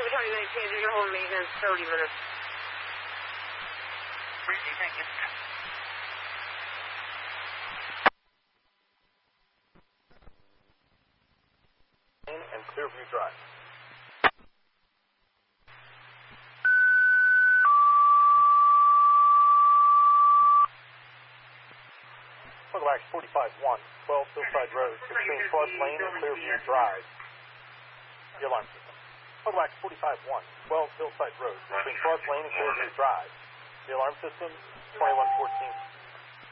October 29th, Kansas, your home maintenance, 30 minutes. Appreciate it, thank you. And Clearview Drive. Footwax 45-1, 12 Hillside Road, between Flood Lane and Clearview Drive. The alarm system. Footwax 45-1, 12 Hillside Road, between Flood Lane and Clearview Drive. The alarm system, 2114.